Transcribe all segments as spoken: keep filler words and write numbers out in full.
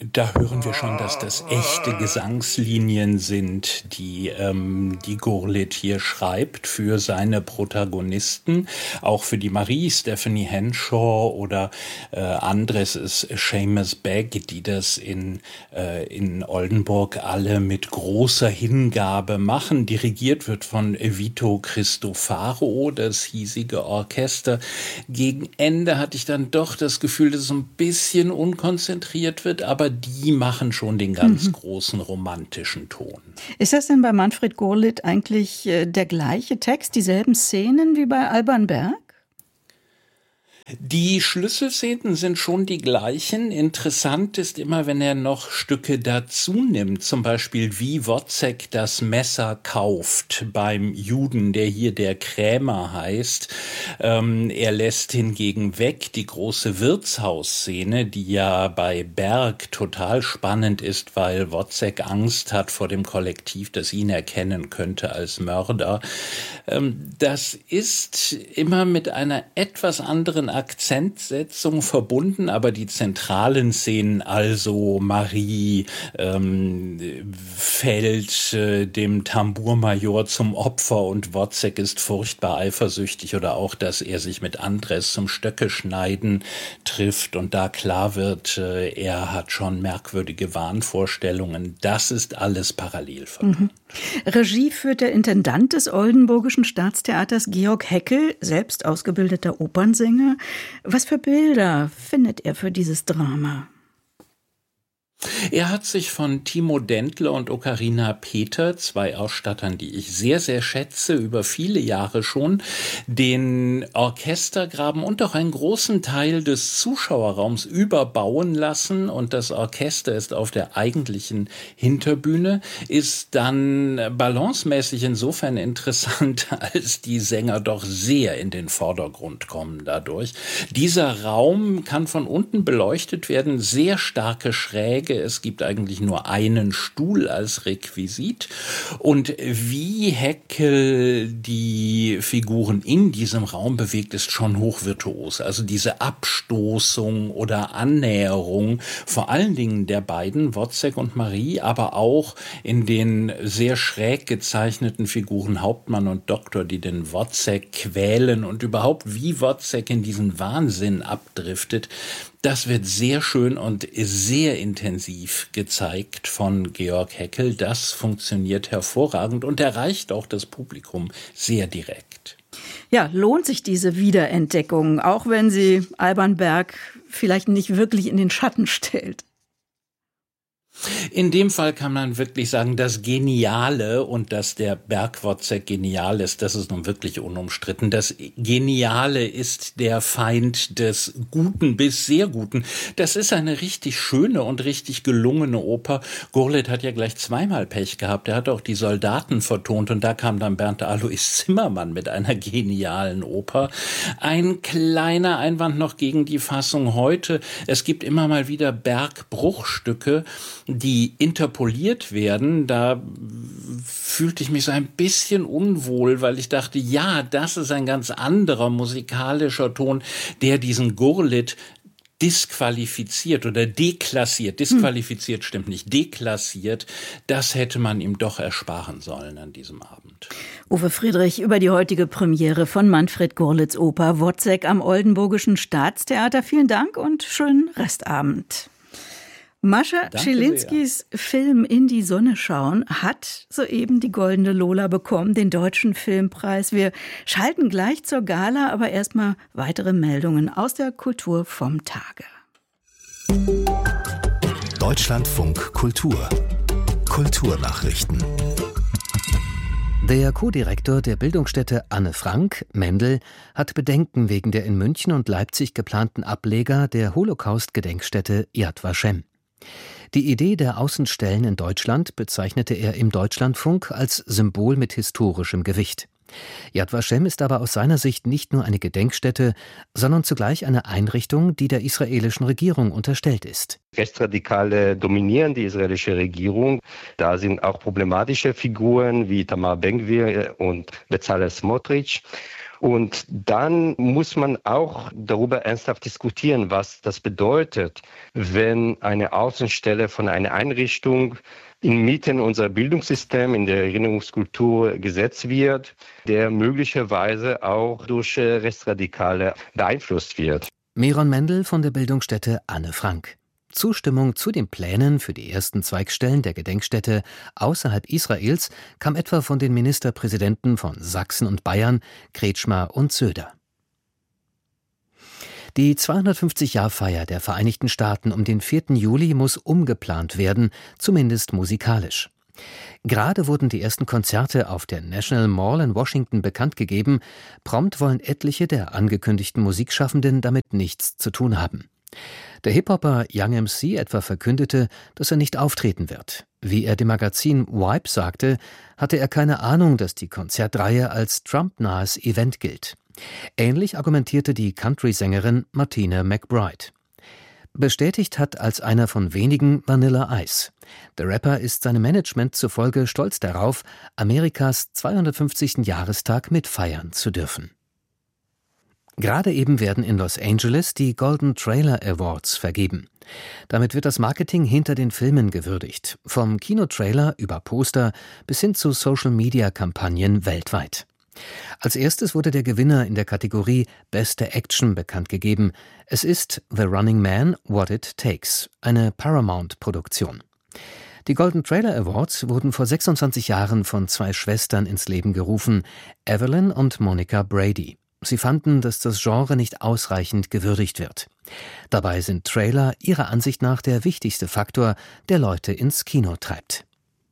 Da hören wir schon, dass das echte Gesangslinien sind, die ähm, die Gurlitt hier schreibt für seine Protagonisten, auch für die Marie, Stephanie Henshaw oder äh, anderes ist Seamus Begg, die das in äh, in Oldenburg alle mit großer Hingabe machen. Dirigiert wird von Vito Cristofaro, das hiesige Orchester. Gegen Ende hatte ich dann doch das Gefühl, dass es ein bisschen unkonzentriert wird, aber die machen schon den ganz mhm. großen romantischen Ton. Ist das denn bei Manfred Gurlitt eigentlich äh, der gleiche Text, dieselben Szenen wie bei Alban Berg? Die Schlüsselszenen sind schon die gleichen. Interessant ist immer, wenn er noch Stücke dazu nimmt, zum Beispiel wie Wozzeck das Messer kauft beim Juden, der hier der Krämer heißt. Ähm, er lässt hingegen weg die große Wirtshausszene, die ja bei Berg total spannend ist, weil Wozzeck Angst hat vor dem Kollektiv, das ihn erkennen könnte als Mörder. Ähm, das ist immer mit einer etwas anderen Akzentsetzung verbunden, aber die zentralen Szenen, also Marie ähm, fällt äh, dem Tambourmajor zum Opfer und Wozzeck ist furchtbar eifersüchtig, oder auch, dass er sich mit Andres zum Stöcke-Schneiden trifft und da klar wird, äh, er hat schon merkwürdige Wahnvorstellungen. Das ist alles parallel verbunden. Mhm. Regie führt der Intendant des Oldenburgischen Staatstheaters, Georg Heckel, selbst ausgebildeter Opernsänger. Was für Bilder findet er für dieses Drama? Er hat sich von Timo Dentler und Ocarina Peter, zwei Ausstattern, die ich sehr, sehr schätze, über viele Jahre schon, den Orchestergraben und auch einen großen Teil des Zuschauerraums überbauen lassen. Und das Orchester ist auf der eigentlichen Hinterbühne, ist dann balancemäßig insofern interessant, als die Sänger doch sehr in den Vordergrund kommen dadurch. Dieser Raum kann von unten beleuchtet werden, sehr starke Schräge. Es gibt eigentlich nur einen Stuhl als Requisit. Und wie Heckel die Figuren in diesem Raum bewegt, ist schon hochvirtuos. Also diese Abstoßung oder Annäherung, vor allen Dingen der beiden, Wozzeck und Marie, aber auch in den sehr schräg gezeichneten Figuren Hauptmann und Doktor, die den Wozzeck quälen und überhaupt wie Wozzeck in diesen Wahnsinn abdriftet. Das wird sehr schön und sehr intensiv gezeigt von Georg Heckel. Das funktioniert hervorragend und erreicht auch das Publikum sehr direkt. Ja, lohnt sich diese Wiederentdeckung, auch wenn sie Alban Berg vielleicht nicht wirklich in den Schatten stellt? In dem Fall kann man wirklich sagen, das Geniale, und dass der Berg-Wozzeck genial ist, das ist nun wirklich unumstritten. Das Geniale ist der Feind des Guten bis sehr Guten. Das ist eine richtig schöne und richtig gelungene Oper. Gurlitt hat ja gleich zweimal Pech gehabt. Er hat auch die Soldaten vertont und da kam dann Bernd Alois Zimmermann mit einer genialen Oper. Ein kleiner Einwand noch gegen die Fassung heute. Es gibt immer mal wieder Berg-Bruchstücke, die interpoliert werden. Da fühlte ich mich so ein bisschen unwohl, weil ich dachte, ja, das ist ein ganz anderer musikalischer Ton, der diesen Gurlitt disqualifiziert oder deklassiert. Disqualifiziert stimmt nicht, deklassiert. Das hätte man ihm doch ersparen sollen an diesem Abend. Uwe Friedrich über die heutige Premiere von Manfred Gurlitts Oper Wozzeck am Oldenburgischen Staatstheater. Vielen Dank und schönen Restabend. Mascha Schilinskis Film In die Sonne schauen hat soeben die Goldene Lola bekommen, den Deutschen Filmpreis. Wir schalten gleich zur Gala, aber erstmal weitere Meldungen aus der Kultur vom Tage. Deutschlandfunk Kultur. Kulturnachrichten. Der Co-Direktor der Bildungsstätte Anne Frank, Mendel, hat Bedenken wegen der in München und Leipzig geplanten Ableger der Holocaust-Gedenkstätte Yad Vashem. Die Idee der Außenstellen in Deutschland bezeichnete er im Deutschlandfunk als Symbol mit historischem Gewicht. Yad Vashem ist aber aus seiner Sicht nicht nur eine Gedenkstätte, sondern zugleich eine Einrichtung, die der israelischen Regierung unterstellt ist. Rechtsradikale dominieren die israelische Regierung. Da sind auch problematische Figuren wie Tamar Ben-Gvir und Bezalel Smotrich. Und dann muss man auch darüber ernsthaft diskutieren, was das bedeutet, wenn eine Außenstelle von einer Einrichtung inmitten unserer Bildungssystem, in der Erinnerungskultur gesetzt wird, der möglicherweise auch durch Rechtsradikale beeinflusst wird. Meron Mendel von der Bildungsstätte Anne Frank. Zustimmung zu den Plänen für die ersten Zweigstellen der Gedenkstätte außerhalb Israels kam etwa von den Ministerpräsidenten von Sachsen und Bayern, Kretschmer und Söder. Die zweihundertfünfzig-Jahr-Feier der Vereinigten Staaten um den vierten Juli muss umgeplant werden, zumindest musikalisch. Gerade wurden die ersten Konzerte auf der National Mall in Washington bekannt gegeben. Prompt wollen etliche der angekündigten Musikschaffenden damit nichts zu tun haben. Der Hip-Hopper Young M C etwa verkündete, dass er nicht auftreten wird. Wie er dem Magazin Vibe sagte, hatte er keine Ahnung, dass die Konzertreihe als Trump-nahes Event gilt. Ähnlich argumentierte die Country-Sängerin Martina McBride. Bestätigt hat als einer von wenigen Vanilla Ice. Der Rapper ist seinem Management zufolge stolz darauf, Amerikas zweihundertfünfzigsten Jahrestag mitfeiern zu dürfen. Gerade eben werden in Los Angeles die Golden Trailer Awards vergeben. Damit wird das Marketing hinter den Filmen gewürdigt, vom Kinotrailer über Poster bis hin zu Social-Media-Kampagnen weltweit. Als erstes wurde der Gewinner in der Kategorie Beste Action bekannt gegeben. Es ist The Running Man, What It Takes, eine Paramount-Produktion. Die Golden Trailer Awards wurden vor sechsundzwanzig Jahren von zwei Schwestern ins Leben gerufen, Evelyn und Monica Brady. Sie fanden, dass das Genre nicht ausreichend gewürdigt wird. Dabei sind Trailer ihrer Ansicht nach der wichtigste Faktor, der Leute ins Kino treibt.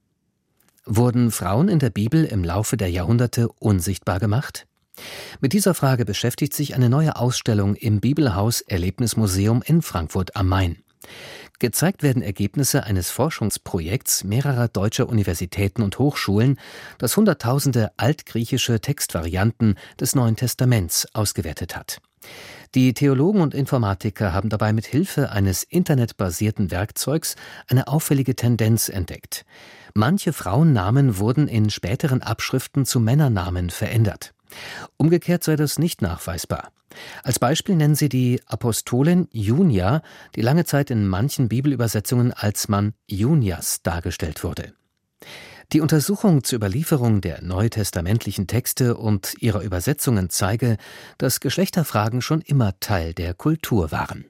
Wurden Frauen in der Bibel im Laufe der Jahrhunderte unsichtbar gemacht? Mit dieser Frage beschäftigt sich eine neue Ausstellung im Bibelhaus Erlebnismuseum in Frankfurt am Main. Gezeigt werden Ergebnisse eines Forschungsprojekts mehrerer deutscher Universitäten und Hochschulen, das hunderttausende altgriechische Textvarianten des Neuen Testaments ausgewertet hat. Die Theologen und Informatiker haben dabei mit Hilfe eines internetbasierten Werkzeugs eine auffällige Tendenz entdeckt. Manche Frauennamen wurden in späteren Abschriften zu Männernamen verändert. Umgekehrt sei das nicht nachweisbar. Als Beispiel nennen sie die Apostolin Junia, die lange Zeit in manchen Bibelübersetzungen als Mann Junias dargestellt wurde. Die Untersuchung zur Überlieferung der neutestamentlichen Texte und ihrer Übersetzungen zeige, dass Geschlechterfragen schon immer Teil der Kultur waren.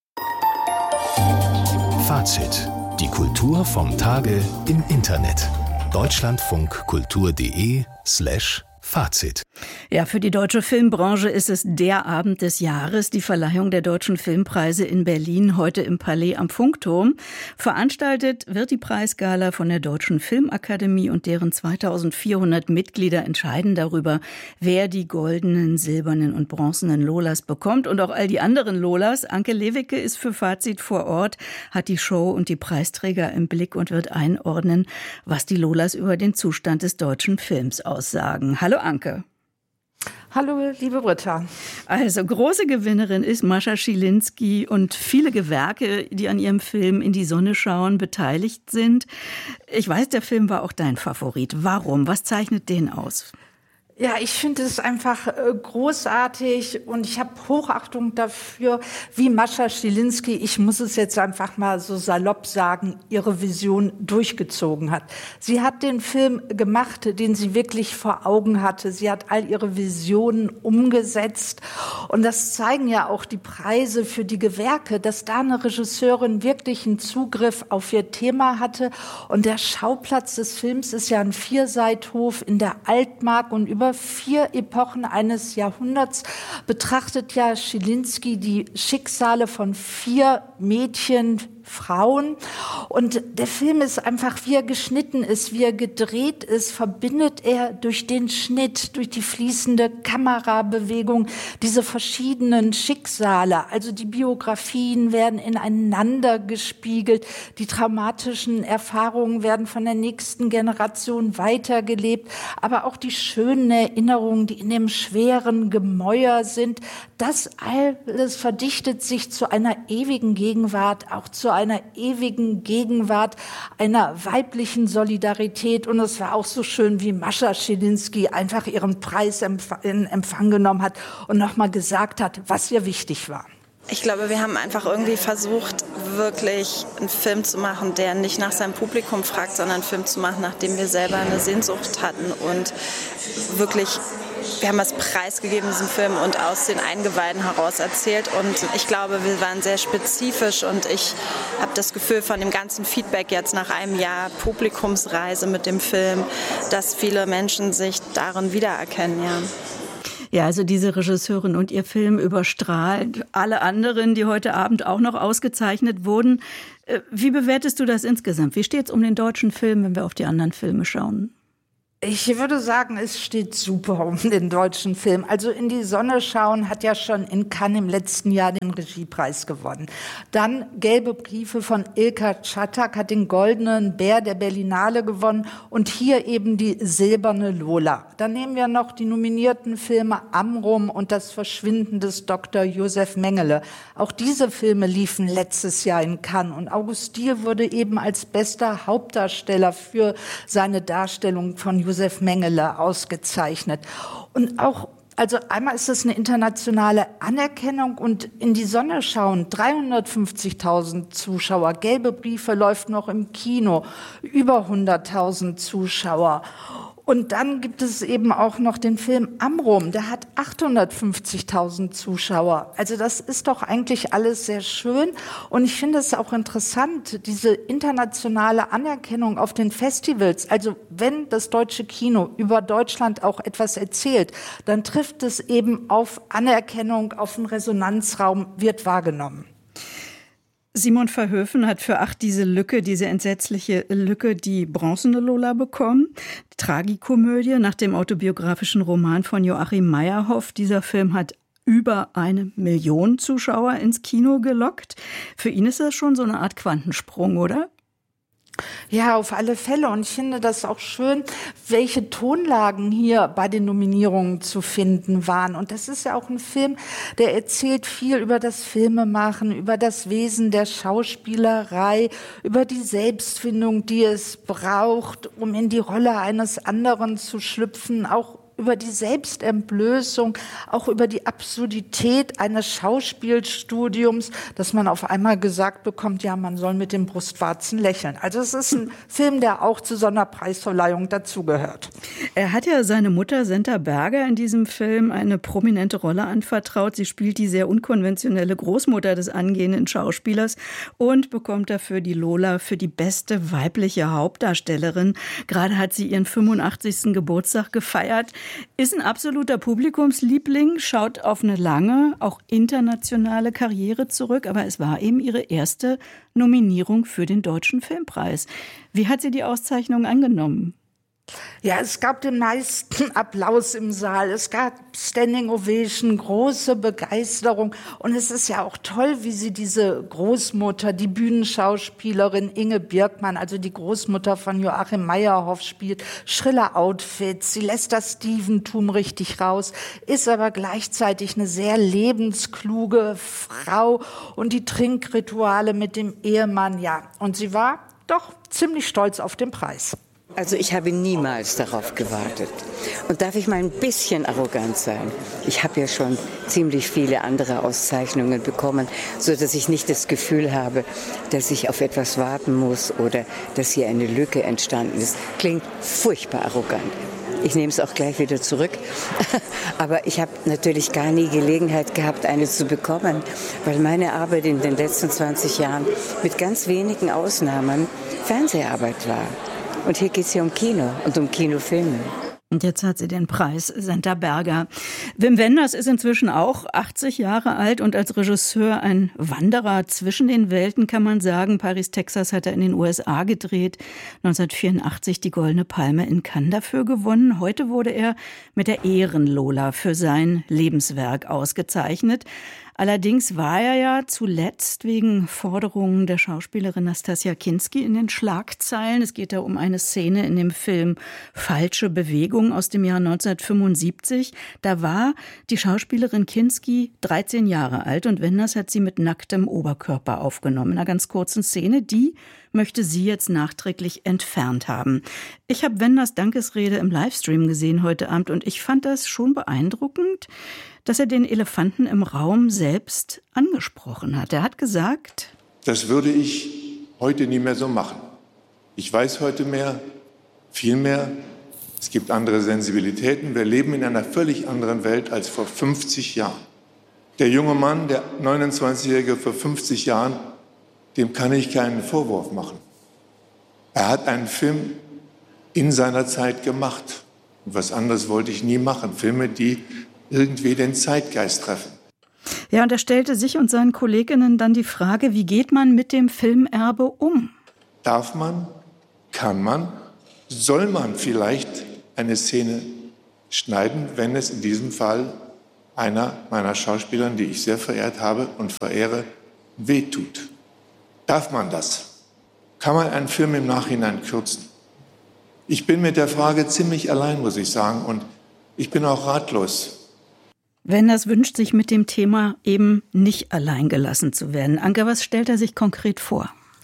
Fazit: Die Kultur vom Tage im Internet. deutschlandfunkkultur.de slash Fazit. Ja, für die deutsche Filmbranche ist es der Abend des Jahres, die Verleihung der Deutschen Filmpreise in Berlin, heute im Palais am Funkturm. Veranstaltet wird die Preisgala von der Deutschen Filmakademie und deren zweitausendvierhundert Mitglieder entscheiden darüber, wer die goldenen, silbernen und bronzenen Lolas bekommt und auch all die anderen Lolas. Anke Lewicke ist für Fazit vor Ort, hat die Show und die Preisträger im Blick und wird einordnen, was die Lolas über den Zustand des deutschen Films aussagen. Hallo Anke. Hallo, liebe Britta. Also große Gewinnerin ist Mascha Schilinski und viele Gewerke, die an ihrem Film In die Sonne schauen, beteiligt sind. Ich weiß, der Film war auch dein Favorit. Warum? Was zeichnet den aus? Ja, ich finde es einfach äh, großartig und ich habe Hochachtung dafür, wie Mascha Schilinski, ich muss es jetzt einfach mal so salopp sagen, ihre Vision durchgezogen hat. Sie hat den Film gemacht, den sie wirklich vor Augen hatte. Sie hat all ihre Visionen umgesetzt und das zeigen ja auch die Preise für die Gewerke, dass da eine Regisseurin wirklich einen Zugriff auf ihr Thema hatte. Und der Schauplatz des Films ist ja ein Vierseithof in der Altmark und über vier Epochen eines Jahrhunderts betrachtet ja Schilinski die Schicksale von vier Mädchen, Frauen. Und der Film ist einfach, wie er geschnitten ist, wie er gedreht ist, verbindet er durch den Schnitt, durch die fließende Kamerabewegung diese verschiedenen Schicksale. Also die Biografien werden ineinander gespiegelt, die traumatischen Erfahrungen werden von der nächsten Generation weitergelebt, aber auch die schönen Erinnerungen, die in dem schweren Gemäuer sind. Das alles verdichtet sich zu einer ewigen Gegenwart, auch zu einer ewigen Gegenwart einer weiblichen Solidarität. Und es war auch so schön, wie Mascha Schilinski einfach ihren Preis in Empfang genommen hat und nochmal gesagt hat, was ihr wichtig war. Ich glaube, wir haben einfach irgendwie versucht, wirklich einen Film zu machen, der nicht nach seinem Publikum fragt, sondern einen Film zu machen, nach dem wir selber eine Sehnsucht hatten. Und wirklich, wir haben das preisgegeben in diesem Film und aus den Eingeweiden heraus erzählt. Und ich glaube, wir waren sehr spezifisch und ich habe das Gefühl von dem ganzen Feedback jetzt nach einem Jahr Publikumsreise mit dem Film, dass viele Menschen sich darin wiedererkennen, ja. Ja, also diese Regisseurin und ihr Film überstrahlt alle anderen, die heute Abend auch noch ausgezeichnet wurden. Wie bewertest du das insgesamt? Wie steht es um den deutschen Film, wenn wir auf die anderen Filme schauen? Ich würde sagen, es steht super um den deutschen Film. Also In die Sonne schauen hat ja schon in Cannes im letzten Jahr den Regiepreis gewonnen. Dann Gelbe Briefe von Ilka Czatak hat den Goldenen Bär der Berlinale gewonnen und hier eben die Silberne Lola. Dann nehmen wir noch die nominierten Filme Amrum und Das Verschwinden des Doktor Josef Mengele. Auch diese Filme liefen letztes Jahr in Cannes und August Diel wurde eben als bester Hauptdarsteller für seine Darstellung von Josef Mengele ausgezeichnet. Und auch, also einmal ist es eine internationale Anerkennung und In die Sonne schauen, dreihundertfünfzigtausend Zuschauer. Gelbe Briefe läuft noch im Kino, über hunderttausend Zuschauer. Und dann gibt es eben auch noch den Film Amrum, der hat achthundertfünfzigtausend Zuschauer. Also das ist doch eigentlich alles sehr schön. Und ich finde es auch interessant, diese internationale Anerkennung auf den Festivals. Also wenn das deutsche Kino über Deutschland auch etwas erzählt, dann trifft es eben auf Anerkennung, auf den Resonanzraum, wird wahrgenommen. Simon Verhoeven hat für Acht diese Lücke, diese entsetzliche Lücke, die Bronzene Lola bekommen. Tragikomödie nach dem autobiografischen Roman von Joachim Meyerhoff. Dieser Film hat über eine Million Zuschauer ins Kino gelockt. Für ihn ist das schon so eine Art Quantensprung, oder? Ja, auf alle Fälle. Und ich finde das auch schön, welche Tonlagen hier bei den Nominierungen zu finden waren. Und das ist ja auch ein Film, der erzählt viel über das Filmemachen, über das Wesen der Schauspielerei, über die Selbstfindung, die es braucht, um in die Rolle eines anderen zu schlüpfen, auch über die Selbstentblößung, auch über die Absurdität eines Schauspielstudiums, dass man auf einmal gesagt bekommt, ja, man soll mit den Brustwarzen lächeln. Also es ist ein Film, der auch zu so einer Preisverleihung dazugehört. Er hat ja seine Mutter Senta Berger in diesem Film eine prominente Rolle anvertraut. Sie spielt die sehr unkonventionelle Großmutter des angehenden Schauspielers und bekommt dafür die Lola für die beste weibliche Hauptdarstellerin. Gerade hat sie ihren fünfundachtzigsten Geburtstag gefeiert. Ist ein absoluter Publikumsliebling, schaut auf eine lange, auch internationale Karriere zurück, aber es war eben ihre erste Nominierung für den Deutschen Filmpreis. Wie hat sie die Auszeichnung angenommen? Ja, es gab den meisten Applaus im Saal, es gab Standing Ovation, große Begeisterung und es ist ja auch toll, wie sie diese Großmutter, die Bühnenschauspielerin Inge Birkmann, also die Großmutter von Joachim Meyerhoff spielt, schrille Outfits, sie lässt das Steventum richtig raus, ist aber gleichzeitig eine sehr lebenskluge Frau und die Trinkrituale mit dem Ehemann, ja, und sie war doch ziemlich stolz auf den Preis. Also ich habe niemals darauf gewartet. Und darf ich mal ein bisschen arrogant sein? Ich habe ja schon ziemlich viele andere Auszeichnungen bekommen, so dass ich nicht das Gefühl habe, dass ich auf etwas warten muss oder dass hier eine Lücke entstanden ist. Klingt furchtbar arrogant. Ich nehme es auch gleich wieder zurück. Aber ich habe natürlich gar nie Gelegenheit gehabt, eine zu bekommen, weil meine Arbeit in den letzten zwanzig Jahren mit ganz wenigen Ausnahmen Fernseharbeit war. Und hier geht es ja um Kino und um Kinofilme. Und jetzt hat sie den Preis, Senta Berger. Wim Wenders ist inzwischen auch achtzig Jahre alt und als Regisseur ein Wanderer zwischen den Welten, kann man sagen. Paris, Texas hat er in den U S A gedreht. neunzehnhundertvierundachtzig die Goldene Palme in Cannes dafür gewonnen. Heute wurde er mit der Ehrenlola für sein Lebenswerk ausgezeichnet. Allerdings war er ja zuletzt wegen Forderungen der Schauspielerin Nastassja Kinski in den Schlagzeilen. Es geht da um eine Szene in dem Film Falsche Bewegung aus dem Jahr neunzehnhundertfünfundsiebzig. Da war die Schauspielerin Kinski dreizehn Jahre alt und Wenders hat sie mit nacktem Oberkörper aufgenommen. In einer ganz kurzen Szene, die möchte sie jetzt nachträglich entfernt haben. Ich habe Wenders Dankesrede im Livestream gesehen heute Abend und ich fand das schon beeindruckend, dass er den Elefanten im Raum selbst angesprochen hat. Er hat gesagt: Das würde ich heute nie mehr so machen. Ich weiß heute mehr, viel mehr. Es gibt andere Sensibilitäten. Wir leben in einer völlig anderen Welt als vor fünfzig Jahren. Der junge Mann, der neunundzwanzigjährige vor fünfzig Jahren, dem kann ich keinen Vorwurf machen. Er hat einen Film in seiner Zeit gemacht. Und was anderes wollte ich nie machen. Filme, die irgendwie den Zeitgeist treffen. Ja, und er stellte sich und seinen Kolleginnen dann die Frage, wie geht man mit dem Filmerbe um? Darf man, kann man, soll man vielleicht eine Szene schneiden, wenn es in diesem Fall einer meiner Schauspielern, die ich sehr verehrt habe und verehre, wehtut? Darf man das? Kann man einen Film im Nachhinein kürzen? Ich bin mit der Frage ziemlich allein, muss ich sagen, und ich bin auch ratlos. Wenders wünscht sich mit dem Thema eben nicht allein gelassen zu werden. Anke, was stellt er sich konkret vor?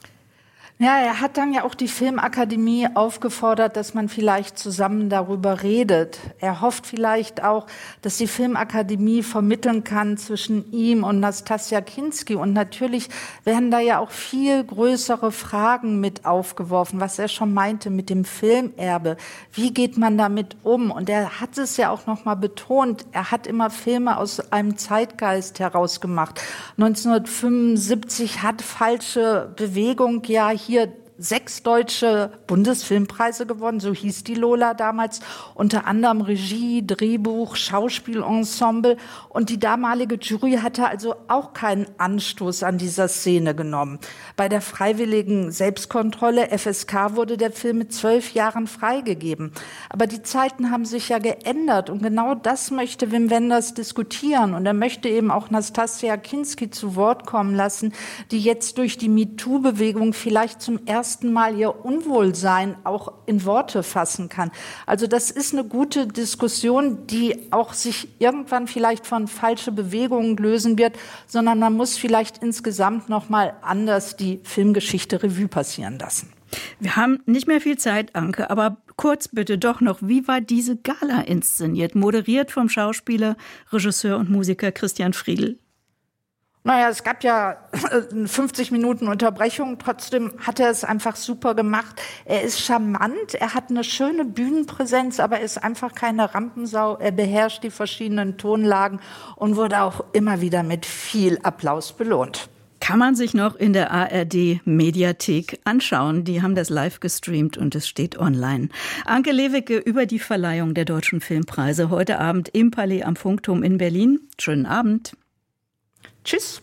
Ja, er hat dann ja auch die Filmakademie aufgefordert, dass man vielleicht zusammen darüber redet. Er hofft vielleicht auch, dass die Filmakademie vermitteln kann zwischen ihm und Nastassja Kinski. Und natürlich werden da ja auch viel größere Fragen mit aufgeworfen, was er schon meinte mit dem Filmerbe. Wie geht man damit um? Und er hat es ja auch noch mal betont. Er hat immer Filme aus einem Zeitgeist herausgemacht. neunzehnhundertfünfundsiebzig hat Falsche Bewegung ja hier sechs deutsche Bundesfilmpreise gewonnen, so hieß die Lola damals, unter anderem Regie, Drehbuch, Schauspielensemble. Und die damalige Jury hatte also auch keinen Anstoß an dieser Szene genommen. Bei der freiwilligen Selbstkontrolle F S K wurde der Film mit zwölf Jahren freigegeben. Aber die Zeiten haben sich ja geändert und genau das möchte Wim Wenders diskutieren. Und er möchte eben auch Nastassja Kinski zu Wort kommen lassen, die jetzt durch die MeToo-Bewegung vielleicht zum ersten Mal ihr Unwohlsein auch in Worte fassen kann. Also das ist eine gute Diskussion, die auch sich irgendwann vielleicht von falsche Bewegungen lösen wird, sondern man muss vielleicht insgesamt noch mal anders die Filmgeschichte Revue passieren lassen. Wir haben nicht mehr viel Zeit, Anke, aber kurz bitte doch noch, wie war diese Gala inszeniert, moderiert vom Schauspieler, Regisseur und Musiker Christian Friedl? Naja, es gab ja fünfzig Minuten Unterbrechung, trotzdem hat er es einfach super gemacht. Er ist charmant, er hat eine schöne Bühnenpräsenz, aber er ist einfach keine Rampensau. Er beherrscht die verschiedenen Tonlagen und wurde auch immer wieder mit viel Applaus belohnt. Kann man sich noch in der A R D-Mediathek anschauen. Die haben das live gestreamt und es steht online. Anke Lewicke über die Verleihung der Deutschen Filmpreise heute Abend im Palais am Funkturm in Berlin. Schönen Abend. Tschüss.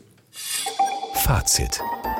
Fazit.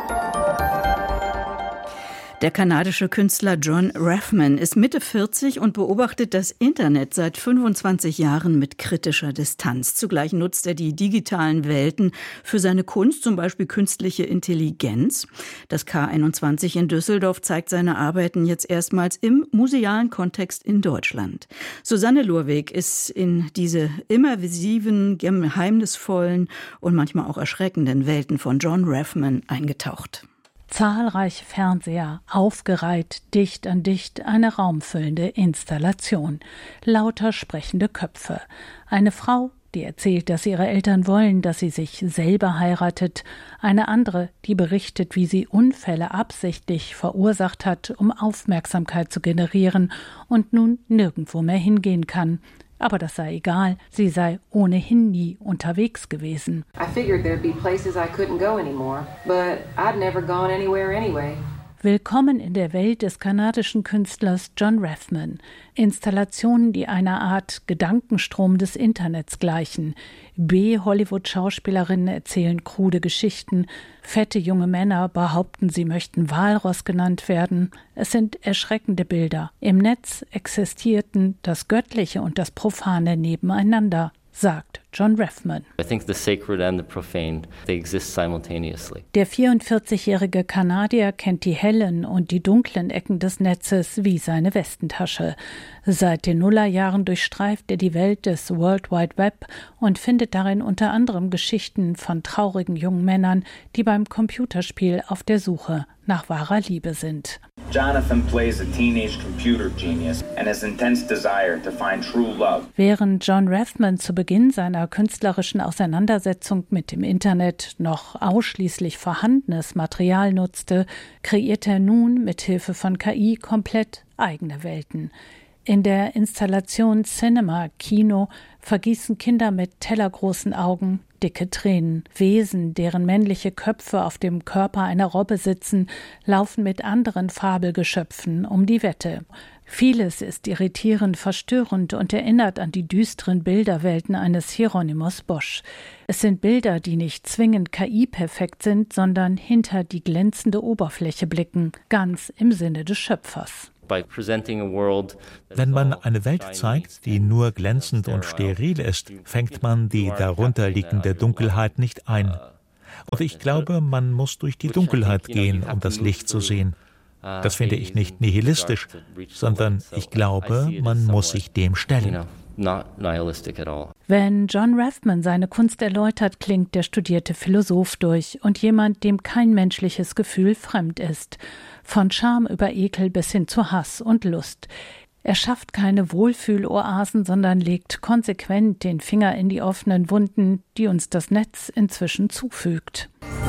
Der kanadische Künstler John Raffman ist Mitte vierzig und beobachtet das Internet seit fünfundzwanzig Jahren mit kritischer Distanz. Zugleich nutzt er die digitalen Welten für seine Kunst, zum Beispiel künstliche Intelligenz. Das K einundzwanzig in Düsseldorf zeigt seine Arbeiten jetzt erstmals im musealen Kontext in Deutschland. Susanne Lurweg ist in diese immersiven, geheimnisvollen und manchmal auch erschreckenden Welten von John Raffman eingetaucht. Zahlreiche Fernseher, aufgereiht, dicht an dicht, eine raumfüllende Installation. Lauter sprechende Köpfe. Eine Frau, die erzählt, dass ihre Eltern wollen, dass sie sich selber heiratet. Eine andere, die berichtet, wie sie Unfälle absichtlich verursacht hat, um Aufmerksamkeit zu generieren und nun nirgendwo mehr hingehen kann. Aber das sei egal, sie sei ohnehin nie unterwegs gewesen. I figured there'd be places I couldn't go anymore, but I'd never gone anywhere anyway. Willkommen in der Welt des kanadischen Künstlers John Raffman. Installationen, die einer Art Gedankenstrom des Internets gleichen. B-Hollywood-Schauspielerinnen erzählen krude Geschichten. Fette junge Männer behaupten, sie möchten Walross genannt werden. Es sind erschreckende Bilder. Im Netz existierten das Göttliche und das Profane nebeneinander. sagt John Refman. I think the sacred and the profane, they exist simultaneously. Der vierundvierzigjährige Kanadier kennt die hellen und die dunklen Ecken des Netzes wie seine Westentasche. Seit den Nullerjahren durchstreift er die Welt des World Wide Web und findet darin unter anderem Geschichten von traurigen jungen Männern, die beim Computerspiel auf der Suche nach wahrer Liebe sind. Jonathan plays a teenage computer genius and has intense desire to find true love. Während John Refman zu Beginn seiner künstlerischen Auseinandersetzung mit dem Internet noch ausschließlich vorhandenes Material nutzte, kreiert er nun mit Hilfe von K I komplett eigene Welten. In der Installation Cinema Kino vergießen Kinder mit tellergroßen Augen dicke Tränen. Wesen, deren männliche Köpfe auf dem Körper einer Robbe sitzen, laufen mit anderen Fabelgeschöpfen um die Wette. Vieles ist irritierend, verstörend und erinnert an die düsteren Bilderwelten eines Hieronymus Bosch. Es sind Bilder, die nicht zwingend K I-perfekt sind, sondern hinter die glänzende Oberfläche blicken, ganz im Sinne des Schöpfers. Wenn man eine Welt zeigt, die nur glänzend und steril ist, fängt man die darunterliegende Dunkelheit nicht ein. Und ich glaube, man muss durch die Dunkelheit gehen, um das Licht zu sehen. Das finde ich nicht nihilistisch, sondern ich glaube, man muss sich dem stellen. Wenn John Refman seine Kunst erläutert, klingt der studierte Philosoph durch und jemand, dem kein menschliches Gefühl fremd ist. Von Scham über Ekel bis hin zu Hass und Lust. Er schafft keine Wohlfühloasen, sondern legt konsequent den Finger in die offenen Wunden, die uns das Netz inzwischen zufügt.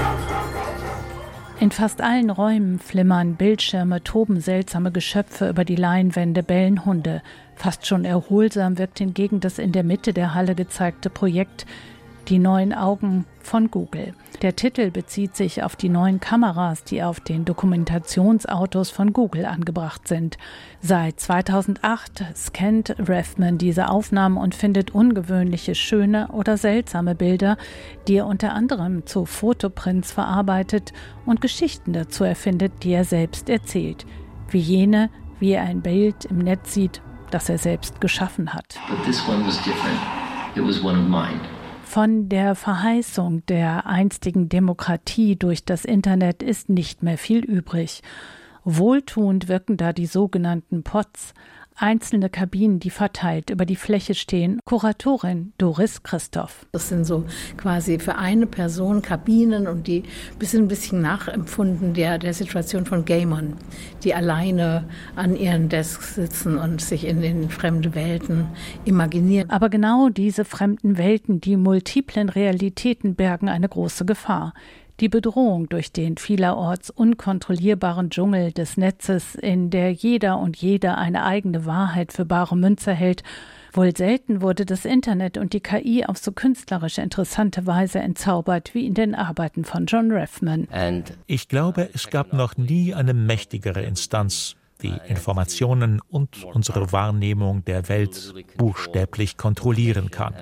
In fast allen Räumen flimmern Bildschirme, toben seltsame Geschöpfe über die Leinwände, bellen Hunde. Fast schon erholsam wirkt hingegen das in der Mitte der Halle gezeigte Projekt Die neuen Augen von Google. Der Titel bezieht sich auf die neuen Kameras, die auf den Dokumentationsautos von Google angebracht sind. Seit zweitausendacht scannt Refman diese Aufnahmen und findet ungewöhnliche, schöne oder seltsame Bilder, die er unter anderem zu Fotoprints verarbeitet und Geschichten dazu erfindet, die er selbst erzählt. Wie jene, wie er ein Bild im Netz sieht, das er selbst geschaffen hat. But this one was different. It was one of mine. Von der Verheißung der einstigen Demokratie durch das Internet ist nicht mehr viel übrig. Wohltuend wirken da die sogenannten Pods, einzelne Kabinen, die verteilt über die Fläche stehen. Kuratorin Doris Christoph. Das sind so quasi für eine Person Kabinen und die sind ein bisschen nachempfunden der, der Situation von Gamern, die alleine an ihren Desks sitzen und sich in den fremden Welten imaginieren. Aber genau diese fremden Welten, die multiplen Realitäten, bergen eine große Gefahr. Die Bedrohung durch den vielerorts unkontrollierbaren Dschungel des Netzes, in der jeder und jede eine eigene Wahrheit für bare Münze hält. Wohl selten wurde das Internet und die K I auf so künstlerisch interessante Weise entzaubert wie in den Arbeiten von John Refman. Ich glaube, es gab noch nie eine mächtigere Instanz, die Informationen und unsere Wahrnehmung der Welt buchstäblich kontrollieren kann.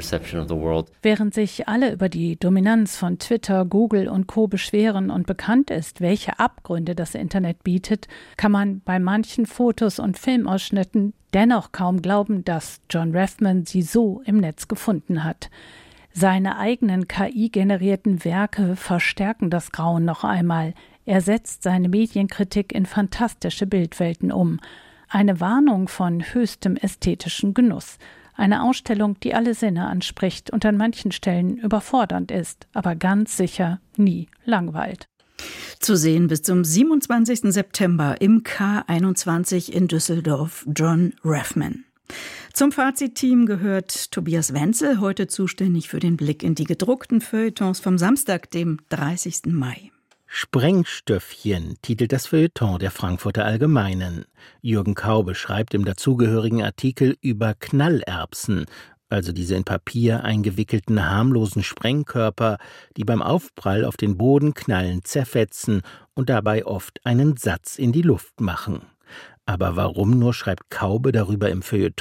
Während sich alle über die Dominanz von Twitter, Google und Co. beschweren und bekannt ist, welche Abgründe das Internet bietet, kann man bei manchen Fotos und Filmausschnitten dennoch kaum glauben, dass John Refman sie so im Netz gefunden hat. Seine eigenen K I-generierten Werke verstärken das Grauen noch einmal. Er setzt seine Medienkritik in fantastische Bildwelten um. Eine Warnung von höchstem ästhetischen Genuss. Eine Ausstellung, die alle Sinne anspricht und an manchen Stellen überfordernd ist, aber ganz sicher nie langweilt. Zu sehen bis zum siebenundzwanzigsten September im K einundzwanzig in Düsseldorf, John Refman. Zum Fazitteam gehört Tobias Wenzel, heute zuständig für den Blick in die gedruckten Feuilletons vom Samstag, dem dreißigsten Mai. Sprengstöffchen titelt das Feuilleton der Frankfurter Allgemeinen. Jürgen Kaube schreibt im dazugehörigen Artikel über Knallerbsen, also diese in Papier eingewickelten harmlosen Sprengkörper, die beim Aufprall auf den Boden knallend zerfetzen und dabei oft einen Satz in die Luft machen. Aber warum nur schreibt Kaube darüber im Feuilleton?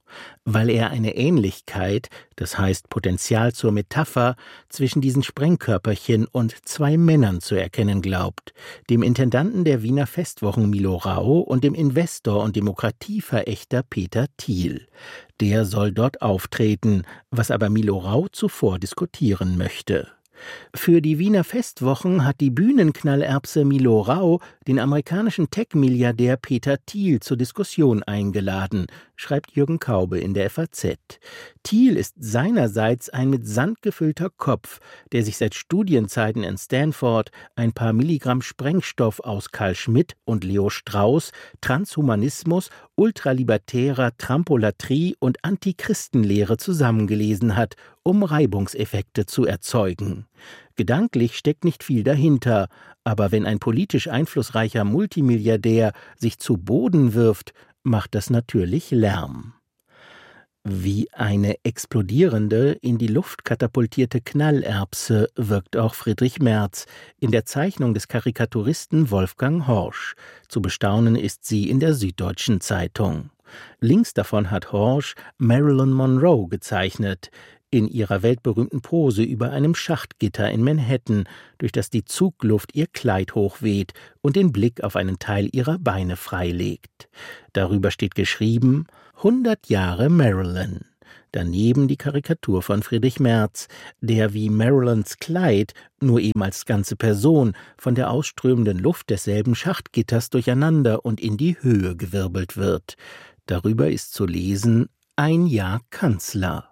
weil er eine Ähnlichkeit, das heißt Potenzial zur Metapher, zwischen diesen Sprengkörperchen und zwei Männern zu erkennen glaubt, dem Intendanten der Wiener Festwochen Milo Rau und dem Investor und Demokratieverächter Peter Thiel. Der soll dort auftreten, was aber Milo Rau zuvor diskutieren möchte. Für die Wiener Festwochen hat die Bühnenknallerbse Milo Rau den amerikanischen Tech-Milliardär Peter Thiel zur Diskussion eingeladen, schreibt Jürgen Kaube in der F A Z. Thiel ist seinerseits ein mit Sand gefüllter Kopf, der sich seit Studienzeiten in Stanford ein paar Milligramm Sprengstoff aus Carl Schmitt und Leo Strauss, Transhumanismus, ultralibertärer Trampolatrie und Antichristenlehre zusammengelesen hat, um Reibungseffekte zu erzeugen. Gedanklich steckt nicht viel dahinter, aber wenn ein politisch einflussreicher Multimilliardär sich zu Boden wirft, macht das natürlich Lärm. Wie eine explodierende, in die Luft katapultierte Knallerbse wirkt auch Friedrich Merz in der Zeichnung des Karikaturisten Wolfgang Horsch. Zu bestaunen ist sie in der Süddeutschen Zeitung. Links davon hat Horsch Marilyn Monroe gezeichnet, in ihrer weltberühmten Pose über einem Schachtgitter in Manhattan, durch das die Zugluft ihr Kleid hochweht und den Blick auf einen Teil ihrer Beine freilegt. Darüber steht geschrieben: hundert Jahre Marilyn. Daneben die Karikatur von Friedrich Merz, der wie Marilyns Kleid nur eben als ganze Person von der ausströmenden Luft desselben Schachtgitters durcheinander und in die Höhe gewirbelt wird. Darüber ist zu lesen: ein Jahr Kanzler.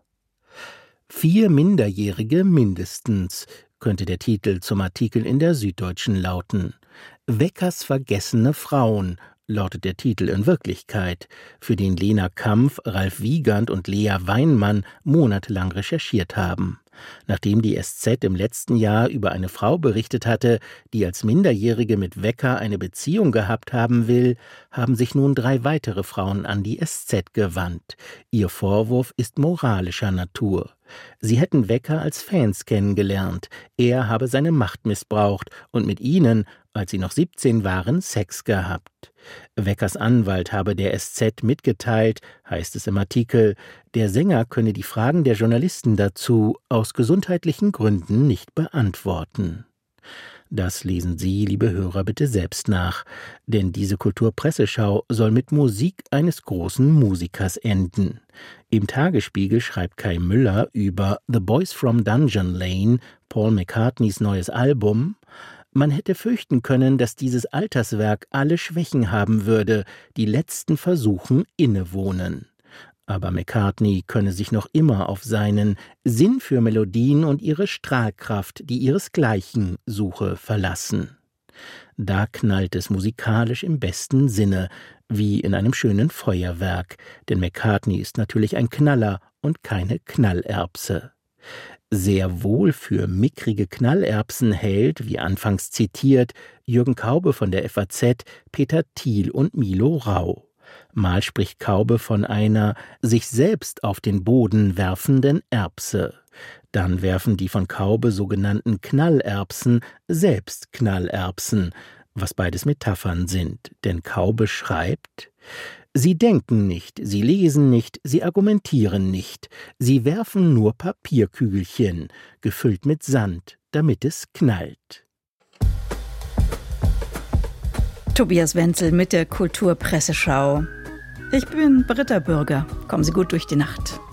Vier Minderjährige mindestens, könnte der Titel zum Artikel in der Süddeutschen lauten. Weckers vergessene Frauen lautet der Titel in Wirklichkeit, für den Lena Kampf, Ralf Wiegand und Lea Weinmann monatelang recherchiert haben. Nachdem die S Z im letzten Jahr über eine Frau berichtet hatte, die als Minderjährige mit Wecker eine Beziehung gehabt haben will, haben sich nun drei weitere Frauen an die S Z gewandt. Ihr Vorwurf ist moralischer Natur. Sie hätten Wecker als Fans kennengelernt, er habe seine Macht missbraucht und mit ihnen, als sie noch siebzehn waren, Sex gehabt. Weckers Anwalt habe der S Z mitgeteilt, heißt es im Artikel, der Sänger könne die Fragen der Journalisten dazu aus gesundheitlichen Gründen nicht beantworten. Das lesen Sie, liebe Hörer, bitte selbst nach, denn diese Kulturpresseschau soll mit Musik eines großen Musikers enden. Im Tagesspiegel schreibt Kai Müller über The Boys from Dungeon Lane, Paul McCartneys neues Album: Man hätte fürchten können, dass dieses Alterswerk alle Schwächen haben würde, die letzten Versuchen innewohnen. Aber McCartney könne sich noch immer auf seinen Sinn für Melodien und ihre Strahlkraft, die ihresgleichen suche, verlassen. Da knallt es musikalisch im besten Sinne, wie in einem schönen Feuerwerk, denn McCartney ist natürlich ein Knaller und keine Knallerbse. Sehr wohl für mickrige Knallerbsen hält, wie anfangs zitiert, Jürgen Kaube von der F A Z, Peter Thiel und Milo Rau. Mal spricht Kaube von einer sich selbst auf den Boden werfenden Erbse. Dann werfen die von Kaube sogenannten Knallerbsen selbst Knallerbsen, was beides Metaphern sind, denn Kaube schreibt: Sie denken nicht, sie lesen nicht, sie argumentieren nicht, sie werfen nur Papierkügelchen, gefüllt mit Sand, damit es knallt. Tobias Wenzel mit der Kulturpresseschau. Ich bin Britta Bürger. Kommen Sie gut durch die Nacht.